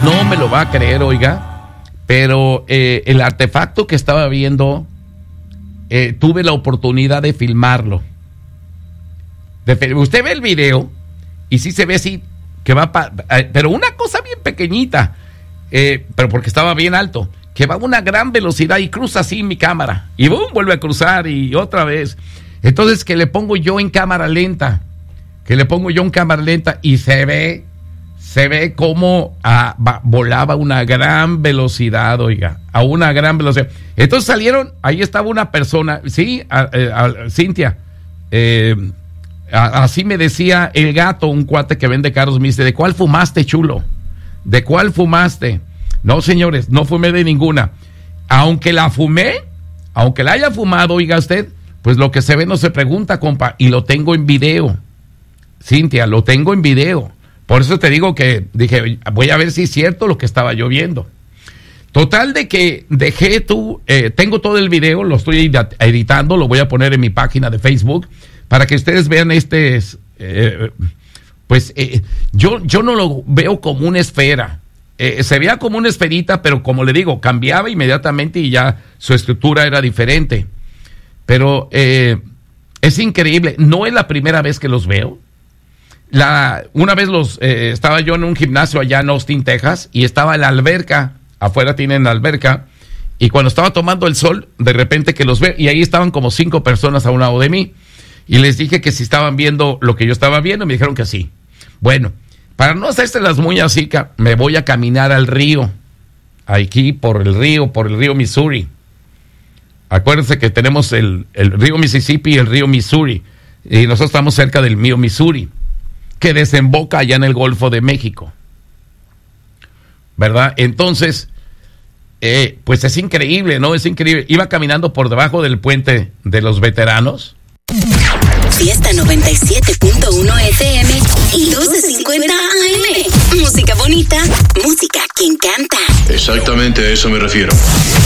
no me lo va a creer, oiga, pero el artefacto que estaba viendo, tuve la oportunidad de filmarlo. Usted ve el video y sí se ve así, que va pero una cosa bien pequeñita, pero porque estaba bien alto, que va a una gran velocidad y cruza así mi cámara, y boom, vuelve a cruzar y otra vez. Entonces que le pongo yo en cámara lenta, y se ve cómo volaba a una gran velocidad, oiga, a una gran velocidad. Entonces salieron, ahí estaba una persona, sí, Cintia, así me decía el gato, un cuate que vende carros, me dice, ¿de cuál fumaste, chulo? ¿De cuál fumaste? No, señores, no fumé de ninguna. Aunque la haya fumado, oiga usted, pues lo que se ve no se pregunta, compa, y lo tengo en video. Cintia, lo tengo en video. Por eso te digo que dije, voy a ver si es cierto lo que estaba yo viendo. Total de que tengo todo el video, lo estoy editando, lo voy a poner en mi página de Facebook para que ustedes vean yo no lo veo como una esfera. Se veía como una esferita, pero como le digo, cambiaba inmediatamente y ya su estructura era diferente. Pero es increíble, no es la primera vez que los veo. Una vez estaba yo en un gimnasio allá en Austin, Texas, y estaba la alberca, afuera tienen la alberca, y cuando estaba tomando el sol, de repente que los veo, y ahí estaban como 5 personas a un lado de mí, y les dije que si estaban viendo lo que yo estaba viendo, me dijeron que sí. Bueno, para no hacerse las muy así, me voy a caminar al río, aquí por el río Missouri. Acuérdense que tenemos el río Mississippi y el río Missouri, y nosotros estamos cerca del río Missouri, que desemboca allá en el Golfo de México, ¿verdad? Entonces, pues es increíble, ¿no? Es increíble. Iba caminando por debajo del puente de los veteranos. Fiesta 97.1 FM y 1250 AM. Música bonita, música que encanta. Exactamente a eso me refiero.